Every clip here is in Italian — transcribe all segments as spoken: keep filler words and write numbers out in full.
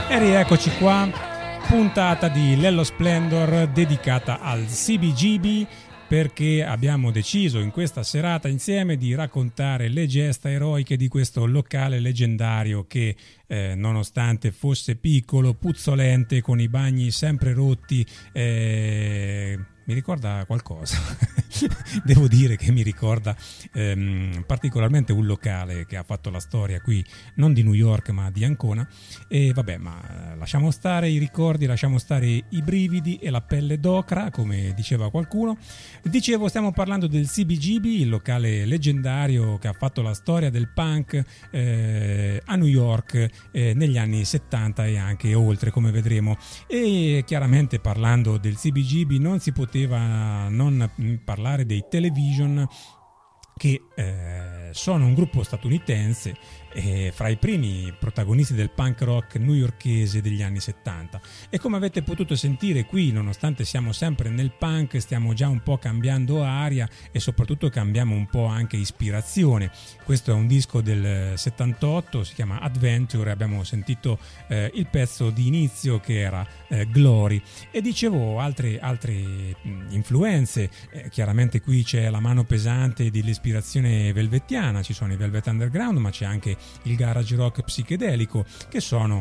E rieccoci qua, puntata di Lello Splendor dedicata al C B G B, perché abbiamo deciso in questa serata insieme di raccontare le gesta eroiche di questo locale leggendario che eh, nonostante fosse piccolo, puzzolente, con i bagni sempre rotti, eh, mi ricorda qualcosa. Devo dire che mi ricorda ehm, particolarmente un locale che ha fatto la storia qui, non di New York ma di Ancona. E vabbè, ma lasciamo stare i ricordi, lasciamo stare i brividi e la pelle d'ocra, come diceva qualcuno. Dicevo, stiamo parlando del C B G B, il locale leggendario che ha fatto la storia del punk eh, a New York eh, negli anni settanta e anche oltre, come vedremo. E chiaramente, parlando del C B G B, non si poteva non parlare dei Television, che eh, sono un gruppo statunitense eh, fra i primi protagonisti del punk rock newyorkese degli anni settanta. E come avete potuto sentire qui, nonostante siamo sempre nel punk, stiamo già un po' cambiando aria e soprattutto cambiamo un po' anche ispirazione. Questo è un disco del settantotto, si chiama Adventure, abbiamo sentito eh, il pezzo di inizio che era eh, Glory, e dicevo altre, altre mh, influenze. Eh, chiaramente qui c'è la mano pesante dell'ispirazione velvettiana, ci sono i Velvet Underground, ma c'è anche il garage rock psichedelico, che sono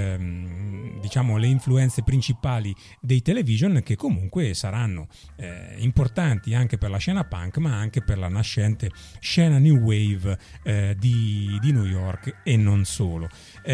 ehm, diciamo le influenze principali dei Television, che comunque saranno eh, importanti anche per la scena punk, ma anche per la nascente scena new wave eh, di, di New York e non solo.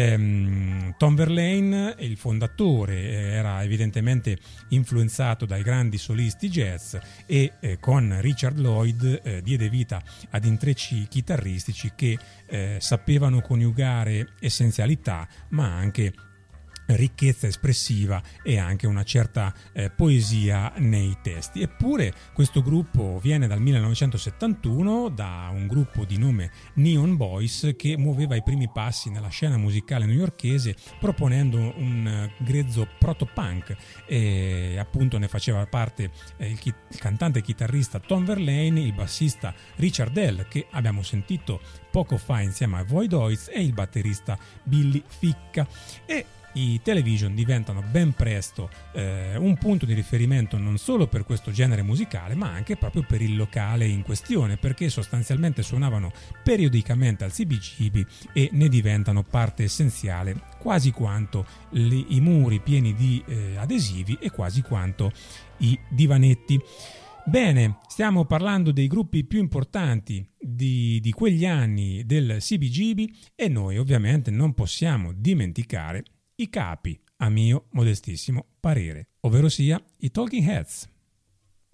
ehm, Tom Verlaine, il fondatore, eh, era evidentemente influenzato dai grandi solisti jazz e eh, con Richard Lloyd eh, diede vita ad intrecci chitarristici che eh, sapevano coniugare essenzialità ma anche ricchezza espressiva e anche una certa eh, poesia nei testi. Eppure questo gruppo viene dal millenovecentosettantuno da un gruppo di nome Neon Boys, che muoveva i primi passi nella scena musicale newyorkese proponendo un uh, grezzo proto-punk, e appunto ne faceva parte eh, il, chi- il cantante e chitarrista Tom Verlaine, il bassista Richard Hell, che abbiamo sentito poco fa insieme a Void Oiz, e il batterista Billy Ficca. E i Television diventano ben presto eh, un punto di riferimento non solo per questo genere musicale, ma anche proprio per il locale in questione, perché sostanzialmente suonavano periodicamente al C B G B e ne diventano parte essenziale, quasi quanto le, i muri pieni di eh, adesivi e quasi quanto i divanetti. Bene, stiamo parlando dei gruppi più importanti di, di quegli anni del C B G B, e noi ovviamente non possiamo dimenticare i capi, a mio modestissimo parere, ovvero sia i Talking Heads.